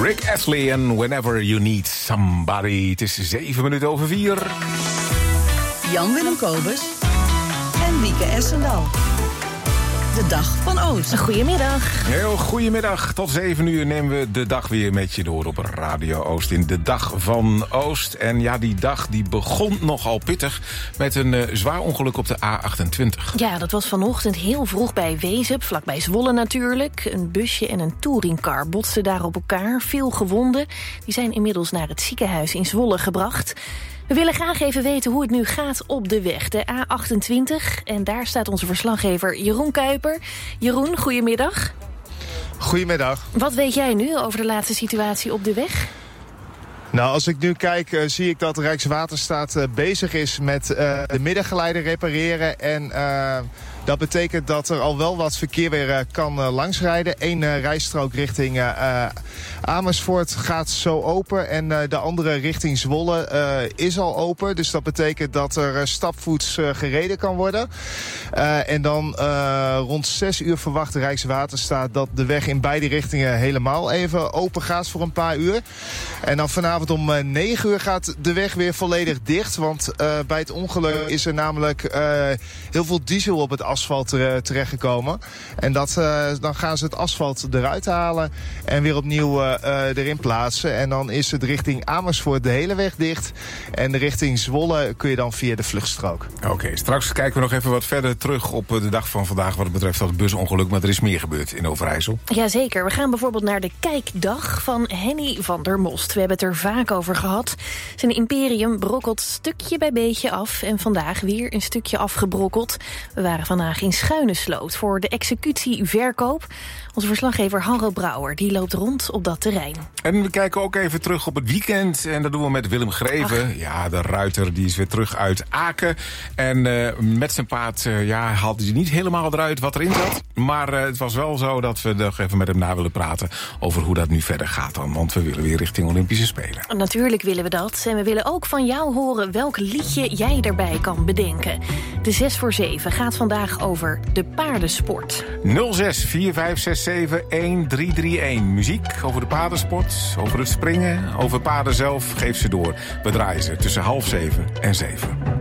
Rick Astley en Whenever You Need Somebody. Het is 4:07. Jan-Willem Kobus en Wieke Essendal. De Dag van Oost. Goedemiddag. Heel goedemiddag. Tot 7 nemen we de dag weer met je door op Radio Oost in de Dag van Oost. En ja, die dag die begon nogal pittig met een zwaar ongeluk op de A28. Ja, dat was vanochtend heel vroeg bij Wezep, vlakbij Zwolle natuurlijk. Een busje en een touringcar botsten daar op elkaar. Veel gewonden. Die zijn inmiddels naar het ziekenhuis in Zwolle gebracht. We willen graag even weten hoe het nu gaat op de weg, de A28. En daar staat onze verslaggever Jeroen Kuiper. Jeroen, goedemiddag. Goedemiddag. Wat weet jij nu over de laatste situatie op de weg? Nou, als ik nu kijk, zie ik dat Rijkswaterstaat bezig is met de middengeleider repareren. En dat betekent dat er al wel wat verkeer weer kan langsrijden. Eén rijstrook richting Amersfoort gaat zo open. En de andere richting Zwolle is al open. Dus dat betekent dat er stapvoets gereden kan worden. En dan rond 6 uur verwacht Rijkswaterstaat dat de weg in beide richtingen helemaal even open gaat voor een paar uur. En dan vanavond om 9 uur gaat de weg weer volledig dicht. Want bij het ongeluk is er namelijk heel veel diesel op het asfalt terechtgekomen. En dan gaan ze het asfalt eruit halen en weer opnieuw erin plaatsen. En dan is het richting Amersfoort de hele weg dicht. En de richting Zwolle kun je dan via de vluchtstrook. Oké, straks kijken we nog even wat verder terug op de dag van vandaag wat betreft dat busongeluk. Maar er is meer gebeurd in Overijssel. Jazeker, we gaan bijvoorbeeld naar de Kijkdag van Henny van der Most. We hebben het er vaak over gehad. Zijn imperium brokkelt stukje bij beetje af. En vandaag weer een stukje afgebrokkeld. We waren vandaag in Schuinesloot voor de executieverkoop. Onze verslaggever Hanro Brouwer die loopt rond op dat terrein. En we kijken ook even terug op het weekend. En dat doen we met Willem Greven. Ach. Ja, de ruiter die is weer terug uit Aken. En met zijn paard haalde hij niet helemaal eruit wat erin zat. Maar het was wel zo dat we nog even met hem na willen praten over hoe dat nu verder gaat dan. Want we willen weer richting Olympische Spelen. Natuurlijk willen we dat. En we willen ook van jou horen welk liedje jij erbij kan bedenken. De 6 voor 7 gaat vandaag over de paardensport. 06 4567 1331. Muziek over de paardensport, over het springen, over paarden zelf. Geef ze door. We draaien ze tussen 6:30 en 7.